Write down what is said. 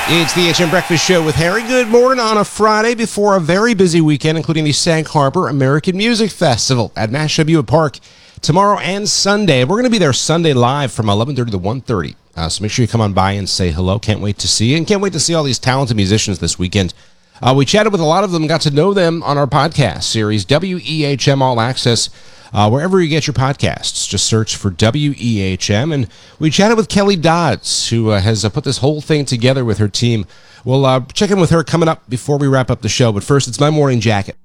It's the HM Breakfast Show with Harry. Good morning on a Friday before a very busy weekend, including the Sag Harbor American Music Festival at Mashpee Park tomorrow and Sunday. We're going to be there Sunday live from 11:30 to 1:30. So make sure you come on by and say hello. Can't wait to see you, and can't wait to see all these talented musicians this weekend. We chatted with a lot of them, got to know them on our podcast series, WEHM All Access. Wherever you get your podcasts, just search for WEHM. And we chatted with Kelly Dodds, who has put this whole thing together with her team. We'll check in with her coming up before we wrap up the show. But first, it's my morning jacket.